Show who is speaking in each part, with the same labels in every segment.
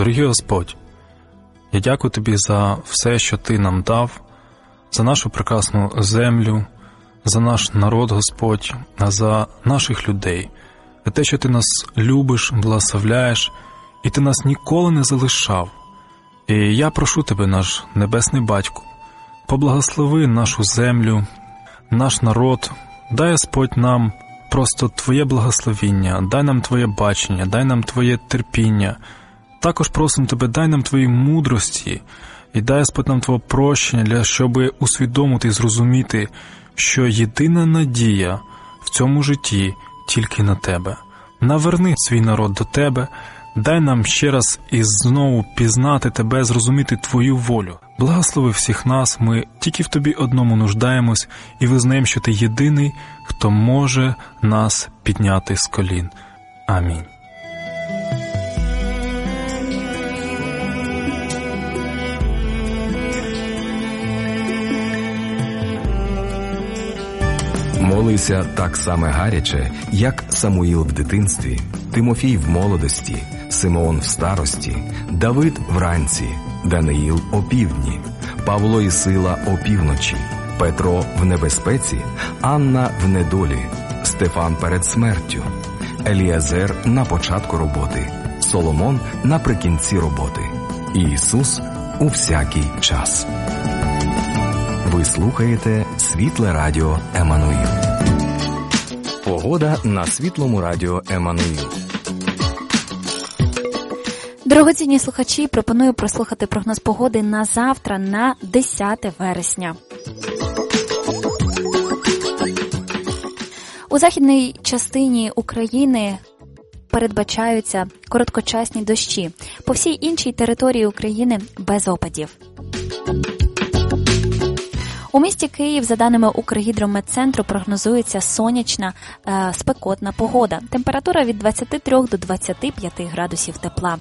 Speaker 1: Дорогий Господь, я дякую Тобі за все, що Ти нам дав, за нашу прекрасну землю, за наш народ, Господь, за наших людей, за те, що Ти нас любиш, благословляєш, і Ти нас ніколи не залишав. І я прошу Тебе, наш Небесний Батько, поблагослови нашу землю, наш народ, дай, Господь, нам просто Твоє благословіння, дай нам Твоє бачення, дай нам Твоє терпіння. Також просимо Тебе, дай нам Твої мудрості і дай, Господь, нам Твого прощення, щоб усвідомити і зрозуміти, що єдина надія в цьому житті тільки на Тебе. Наверни свій народ до Тебе, дай нам ще раз і знову пізнати Тебе, зрозуміти Твою волю. Благослови всіх нас, ми тільки в Тобі одному нуждаємось і визнаємо, що Ти єдиний, хто може нас підняти з колін. Амінь.
Speaker 2: Молися так само гаряче, як Самуїл в дитинстві, Тимофій в молодості, Симеон в старості, Давид вранці, Даниїл опівдні, Павло і Сила опівночі, Петро в небезпеці, Анна в недолі, Стефан перед смертю, Еліазер на початку роботи, Соломон наприкінці роботи, і Ісус у всякий час. Ви слухаєте Світле радіо Еммануїл. Погода на Світлому радіо Еммануїл.
Speaker 3: Дорогоцінні слухачі, пропоную прослухати прогноз погоди на завтра, на 10 вересня. У західній частині України передбачаються короткочасні дощі. По всій іншій території України без опадів. У місті Київ, за даними Укргідрометцентру, прогнозується сонячна, спекотна погода. Температура від 23 до 25 градусів тепла.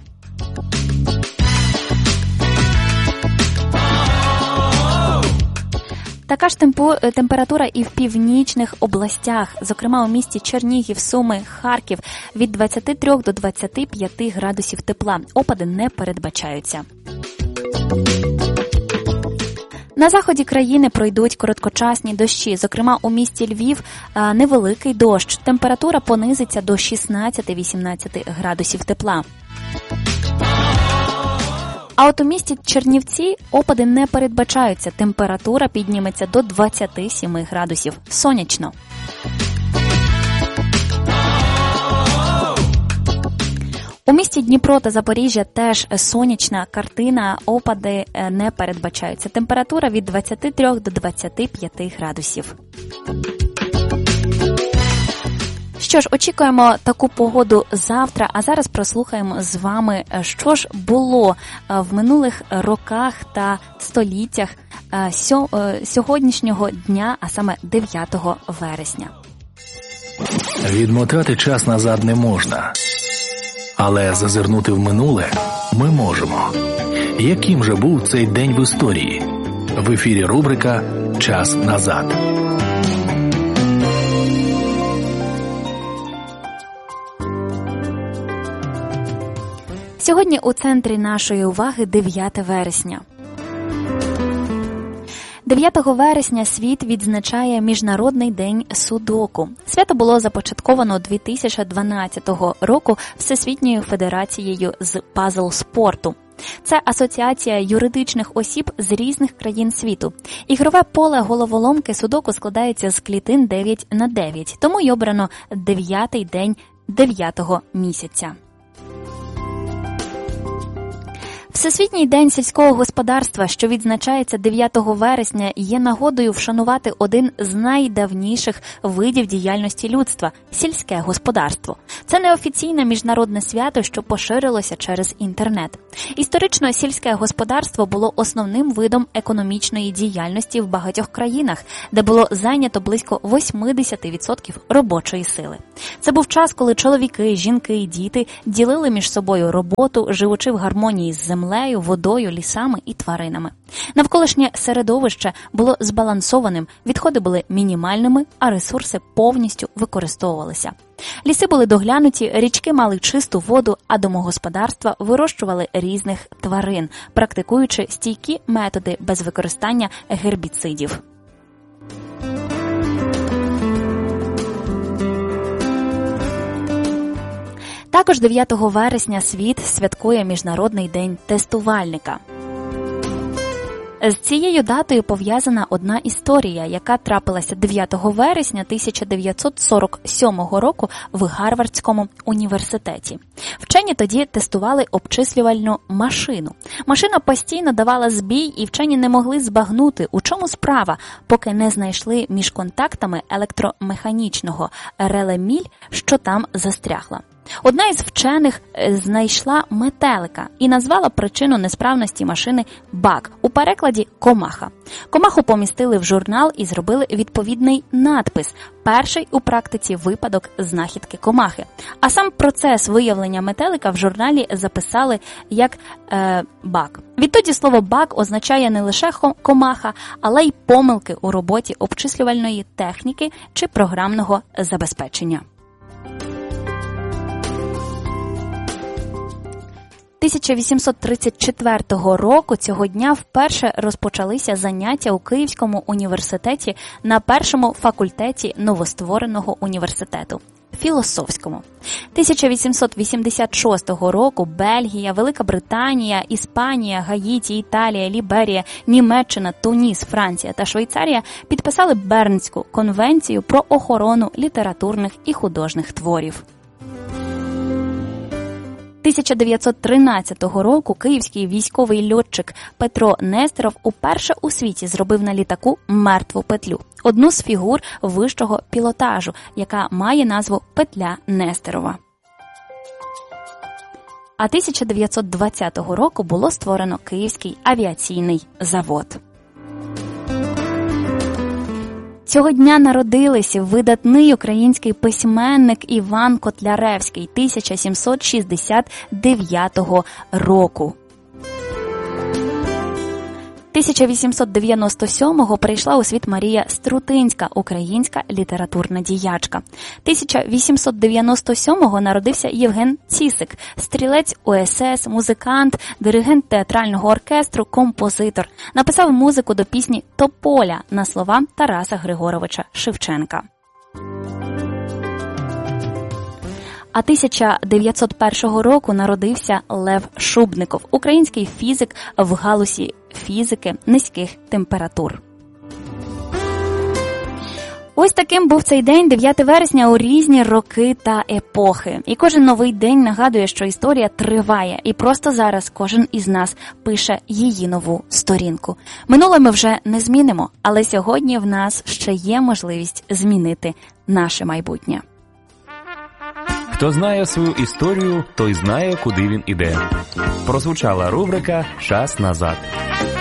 Speaker 3: Така ж температура і в північних областях, зокрема у місті Чернігів, Суми, Харків, від 23 до 25 градусів тепла. Опади не передбачаються. На заході країни пройдуть короткочасні дощі, зокрема у місті Львів невеликий дощ. Температура понизиться до 16-18 градусів тепла. А от у місті Чернівці опади не передбачаються. Температура підніметься до 27 градусів. Сонячно. У місті Дніпро та Запоріжжя теж сонячна картина, опади не передбачаються. Температура від 23 до 25 градусів. Що ж, очікуємо таку погоду завтра, а зараз прослухаємо з вами, що ж було в минулих роках та століттях сьогоднішнього дня, а саме 9 вересня.
Speaker 4: Відмотати час назад не можна, але зазирнути в минуле ми можемо. Яким же був цей день в історії? В ефірі рубрика «Час назад».
Speaker 3: Сьогодні у центрі нашої уваги 9 вересня. 9 вересня світ відзначає Міжнародний день судоку. Свято було започатковано 2012 року Всесвітньою федерацією з пазл-спорту. Це асоціація юридичних осіб з різних країн світу. Ігрове поле головоломки судоку складається з клітин 9х9, тому й обрано 9-й день 9-го місяця. Всесвітній день сільського господарства, що відзначається 9 вересня, є нагодою вшанувати один з найдавніших видів діяльності людства – сільське господарство. Це неофіційне міжнародне свято, що поширилося через інтернет. Історично сільське господарство було основним видом економічної діяльності в багатьох країнах, де було зайнято близько 80% робочої сили. Це був час, коли чоловіки, жінки і діти ділили між собою роботу, живучи в гармонії з землею, землею, водою, лісами і тваринами. Навколишнє середовище було збалансованим, відходи були мінімальними, а ресурси повністю використовувалися. Ліси були доглянуті, річки мали чисту воду, а домогосподарства вирощували різних тварин, практикуючи стійкі методи без використання гербіцидів. Також 9 вересня світ святкує Міжнародний день тестувальника. З цією датою пов'язана одна історія, яка трапилася 9 вересня 1947 року в Гарвардському університеті. Вчені тоді тестували обчислювальну машину. Машина постійно давала збій, і вчені не могли збагнути, у чому справа, поки не знайшли між контактами електромеханічного реле міль, що там застрягла. Одна із вчених знайшла метелика і назвала причину несправності машини «баг», у перекладі «комаха». Комаху помістили в журнал і зробили відповідний надпис – перший у практиці випадок знахідки комахи. А сам процес виявлення метелика в журналі записали як «баг». Відтоді слово «баг» означає не лише комаха, але й помилки у роботі обчислювальної техніки чи програмного забезпечення. 1834 року цього дня вперше розпочалися заняття у Київському університеті на першому факультеті новоствореного університету – філософському. 1886 року Бельгія, Велика Британія, Іспанія, Гаїті, Італія, Ліберія, Німеччина, Туніс, Франція та Швейцарія підписали Бернську конвенцію про охорону літературних і художніх творів. 1913 року київський військовий льотчик Петро Нестеров уперше у світі зробив на літаку мертву петлю – одну з фігур вищого пілотажу, яка має назву «Петля Нестерова». А 1920 року було створено Київський авіаційний завод. Цього дня народилися видатний український письменник Іван Котляревський 1769 року. 1897-го прийшла у світ Марія Струтинська, українська літературна діячка. 1897-го народився Євген Цісик, стрілець УСС, музикант, диригент театрального оркестру, композитор. Написав музику до пісні «Тополя» на слова Тараса Григоровича Шевченка. А 1901 року народився Лев Шубников, український фізик в галузі фізики низьких температур. Ось таким був цей день, 9 вересня, у різні роки та епохи. І кожен новий день нагадує, що історія триває, і просто зараз кожен із нас пише її нову сторінку. Минуле ми вже не змінимо, але сьогодні в нас ще є можливість змінити наше майбутнє.
Speaker 2: Хто знає свою історію, той знає, куди він іде. Прозвучала рубрика «Час назад».